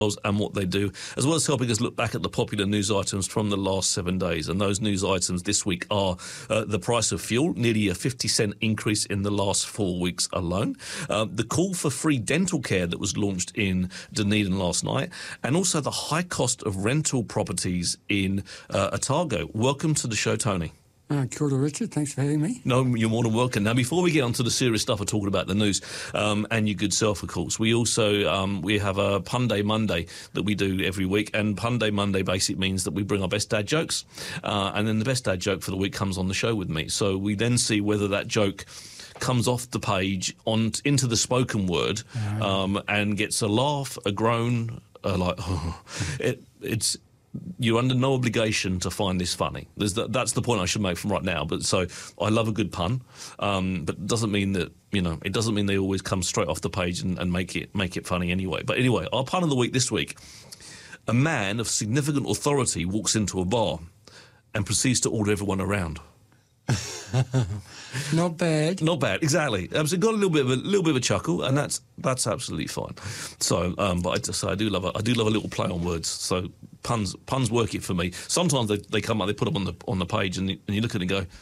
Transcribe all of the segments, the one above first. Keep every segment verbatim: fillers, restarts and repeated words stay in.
and what they do, as well as helping us look back at the popular news items from the last seven days. And those news items this week are uh, the price of fuel, nearly a fifty cent increase in the last four weeks alone, uh, the call for free dental care that was launched in Dunedin last night, and also the high cost of rental properties in uh, Otago. Welcome to the show, Tony. Uh, kia ora, Richard. Thanks for having me. No, you're more than welcome. Now, before we get on to the serious stuff of talking about the news um, and your good self, of course, we also um, we have a Pun Day Monday that we do every week, and Pun Day Monday basically means that we bring our best dad jokes, uh, and then the best dad joke for the week comes on the show with me. So we then see whether that joke comes off the page on into the spoken word um, and gets a laugh, a groan, uh, like oh, it, it's. You're under no obligation to find this funny. The, that's the point I should make from right now. But so I love a good pun, um, but it doesn't mean that you know it doesn't mean they always come straight off the page and, and make it make it funny anyway. But anyway, our pun of the week this week: a man of significant authority walks into a bar and proceeds to order everyone around. Not bad. Not bad, exactly. Um, so got a little bit of a little bit of a chuckle, and that's that's absolutely fine. So, um, but I just say I do love a, I do love a little play on words. So puns puns work it for me. Sometimes they, they come up, they put them on the on the page, and you, and you look at it and go,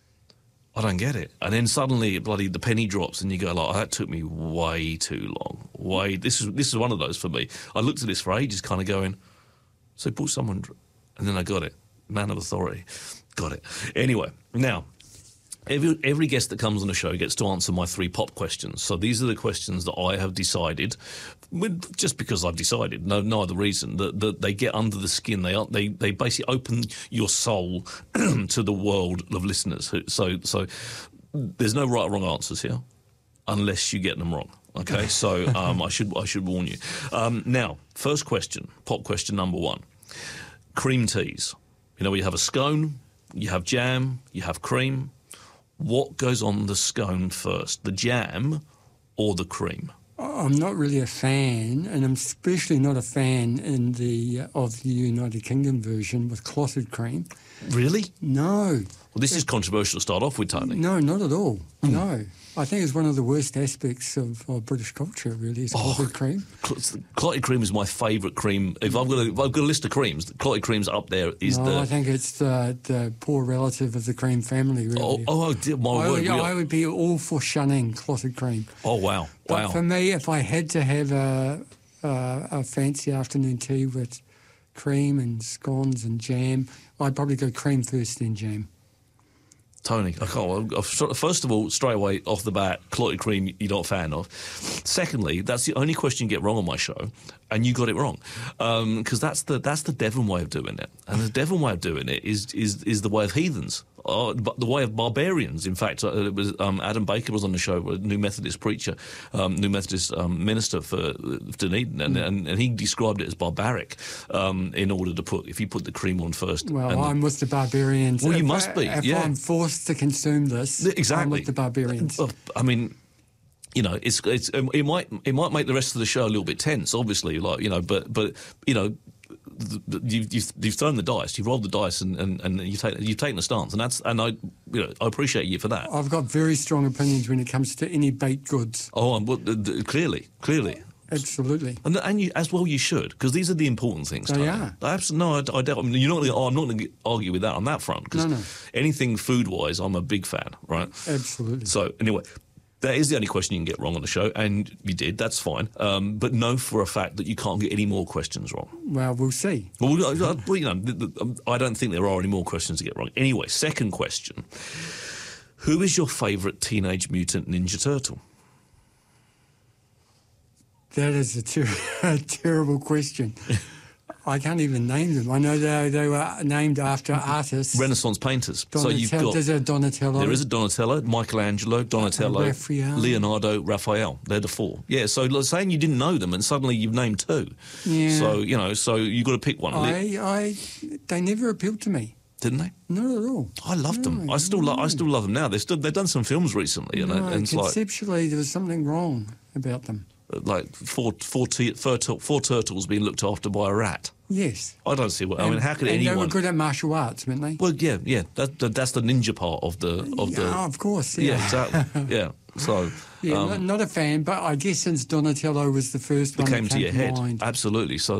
I don't get it. And then suddenly, bloody the penny drops, and you go like, oh, that took me way too long. Way this is this is one of those for me. I looked at this for ages, kind of going, so put someone, and then I got it. Man of authority, got it. Anyway, now. Every, every guest that comes on the show gets to answer my three pop questions. So these are the questions that I have decided, just because I've decided, no, no other reason, that, that they get under the skin. They are, they they basically open your soul to the world of listeners. So so there's no right or wrong answers here, unless you get them wrong. Okay, so um, I should I should warn you. Um, now, first question, pop question number one: cream teas. You know, you have a scone, you have jam, you have cream. What goes on the scone first, the jam or the cream? I'm not really a fan, and I'm especially not a fan in the of the United Kingdom version with clotted cream. Really? No. Well, this it, is controversial to start off with, Tony. No, not at all. Mm. No. I think it's one of the worst aspects of, of British culture, really, is clotted oh, cream. Cl- clotted cream is my favourite cream. If I've got a, if I've got a list of creams, clotted cream's up there. Is no, the... I think it's the, the poor relative of the cream family, really. Oh, oh dear, my I word. Would, I would be all for shunning clotted cream. Oh, wow. But wow. for me, if I had to have a, a, a fancy afternoon tea with cream and scones and jam, I'd probably go cream first, then jam. Tony, I can't. First of all, straight away off the bat, clotted cream you're not a fan of. Secondly, that's the only question you get wrong on my show, and you got it wrong, because um, that's the that's the Devon way of doing it, and the Devon way of doing it is is is the way of heathens, uh, the way of barbarians. In fact, uh, it was um, Adam Baker was on the show, a new Methodist preacher, um, new Methodist um, minister for Dunedin, and, mm. and and he described it as barbaric. Um, in order to put, if you put the cream on first. Well, I'm the, with the barbarians. Well, if you must I, be. If yeah. I'm forced to consume this, exactly. I'm with the barbarians. I mean, you know, it's it's it might it might make the rest of the show a little bit tense, obviously, like you know, but but you know, you've you've, you've thrown the dice, you've rolled the dice, and, and, and you take you've taken a stance, and that's and I you know I appreciate you for that. I've got very strong opinions when it comes to any baked goods. Oh, well, clearly, clearly. Absolutely, and and you as well. You should, because these are the important things. They Tony. are. Absolutely, no, I, I doubt. I mean, you're not. Gonna, oh, I'm not going to argue with that on that front. Because no, no. anything food-wise, I'm a big fan. Right. Absolutely. So anyway, that is the only question you can get wrong on the show, and you did. That's fine. Um, but know for a fact that you can't get any more questions wrong. Well, we'll see. Well, well you know, I don't think there are any more questions to get wrong. Anyway, second question: who is your favourite Teenage Mutant Ninja Turtle? That is a, ter- a terrible question. I can't even name them. I know they they were named after artists. Renaissance painters. Donatello, so you've got there's a Donatello. There is a Donatello, Michelangelo, Donatello, Raphael. Leonardo, Raphael. They're the four. Yeah. So like, saying you didn't know them and suddenly you've named two. Yeah. So you know, so you got to pick one. I, I, they never appealed to me. Didn't they? Not at all. I loved no, them. I still, no. lo- I still love them now. They've still, they've done some films recently, no, and, and it's conceptually like, there was something wrong about them. like four four, t- four, t- four turtles being looked after by a rat. Yes. I don't see what. I And- mean, how could and anyone? they were good at martial arts, weren't they? Well, yeah, yeah. That, that that's the ninja part of the of yeah, the. of course. Yeah, Yeah. exactly. Yeah. So Yeah, um, not, not a fan, but I guess since Donatello was the first it one came that to your head. mind. Absolutely. So